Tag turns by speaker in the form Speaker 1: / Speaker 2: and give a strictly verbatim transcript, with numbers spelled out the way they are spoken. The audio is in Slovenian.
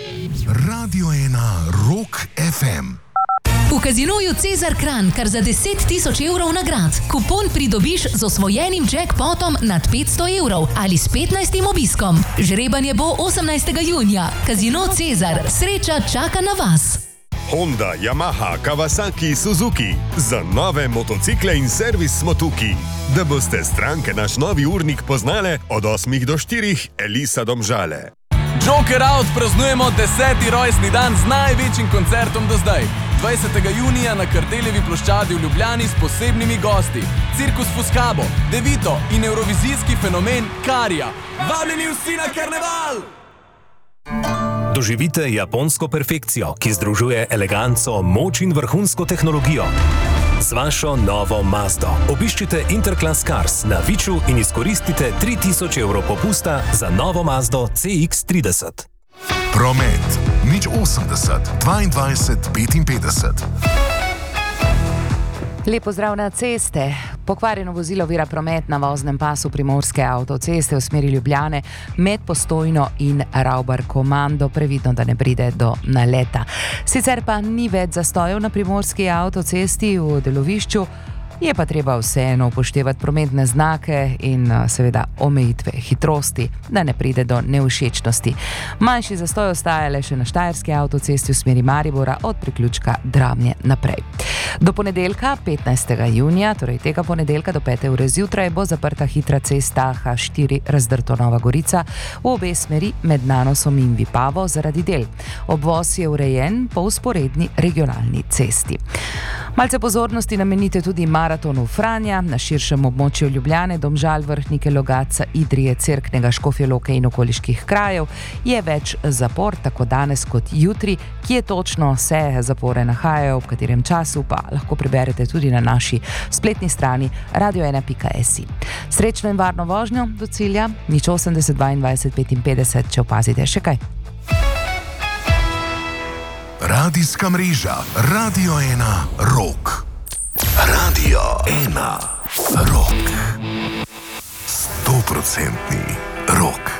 Speaker 1: Radio ena Rock ef em.
Speaker 2: V Casinoju Cezar Kranj kar za deset tisoč evrov nagrad. Kupon pridobiš z osvojenim jackpotom nad petsto evrov ali s petnajstim obiskom. Žrebanje bo osemnajstega junija. Casino Cezar. Sreča čaka na vas.
Speaker 3: Honda, Yamaha, Kawasaki, Suzuki. Za nove motocikle in servis smo tukaj. Da boste stranke naš novi urnik poznale od osmih do štirih, Elisa Domžale.
Speaker 4: Joker Out praznujemo deseti rojstni dan z največjim koncertom do zdaj. dvajsetega junija na Kardeljevi ploščadi v Ljubljani s posebnimi gosti. Cirkus Fuscabo, Devito in evrovizijski fenomen Karija. Vabljeni vsi na karneval!
Speaker 5: Doživite japonsko perfekcijo, ki združuje eleganco, moč in vrhunsko tehnologijo. Z vašo novo Mazdo obiščite Interclass Cars na Viču in izkoristite tri tisoč evrov popusta za novo Mazdo C X trideset.
Speaker 1: Promet nič osemdeset dvaindvajset petinpetdeset.
Speaker 6: Lep pozdrav na ceste. Pokvarjeno vozilo ovira promet na voznem pasu Primorske avtoceste v smeri Ljubljane med Postojno in Ravbar Komando. Previdno, da ne pride do naleta. Sicer pa ni več zastojev na Primorski avtocesti v delovišču, je pa treba vseeno upoštevati prometne znake in seveda omejitve hitrosti, da ne pride do nevšečnosti. Manjši zastoj ostaja le še na Štajerski avtocesti v smeri Maribora od priključka Dramlje naprej. Do ponedeljka, petnajstega junija, torej tega ponedeljka do pete ure zjutraj, bo zaprta hitra cesta H štiri Razdrto Nova Gorica v obe smeri med Nanosom in Vipavo zaradi del. Obvoz je urejen po vzporedni regionalni cesti. Malce pozornosti namenite tudi maratonu Franja na širšem območju Ljubljane, Domžal, Vrhnike, Logatca, Idrije, Cerknega, Škofje Loke in okoliških krajev. Je več zapor, tako danes kot jutri, kje točno se zapore nahajajo, v katerem času pa lahko preberete tudi na naši spletni strani radio ena pika si. Srečno in varno vožnjo do cilja, nič osemdeset dvaindvajset petinpetdeset, če opazite še kaj.
Speaker 1: Radijska mreža Radio ena Rock. Radio ena Rock. Stoprocentni rock.